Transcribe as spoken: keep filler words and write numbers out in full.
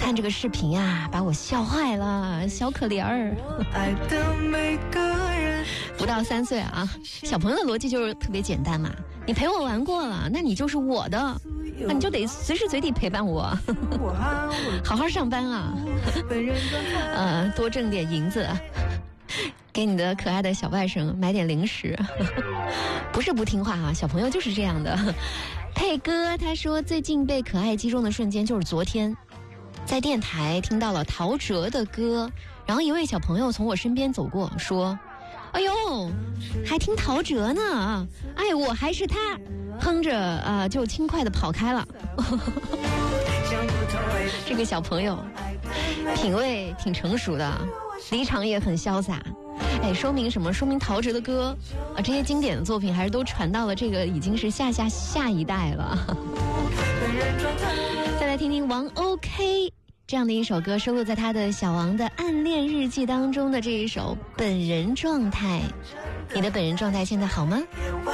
看这个视频啊，把我笑坏了，小可怜儿。 爱的每个人不到三岁啊，小朋友的逻辑就是特别简单嘛，你陪我玩过了，那你就是我的，那你就得随时随地陪伴我，好好上班啊，呃，多挣点银子，给你的可爱的小外甥买点零食。不是不听话啊，小朋友就是这样的。佩哥他说，最近被可爱击中的瞬间就是昨天，在电台听到了陶喆的歌，然后一位小朋友从我身边走过，说：“哎呦，还听陶喆呢，哎，我还是他。”哼着啊、呃，就轻快地跑开了。这个小朋友品味挺成熟的，离场也很潇洒。哎，说明什么？说明陶喆的歌啊，这些经典的作品还是都传到了这个已经是下下下一代了。再来听听王 OK 这样的一首歌，收录在他的小王的暗恋日记当中的这一首《本人状态》。你的本人状态现在好吗？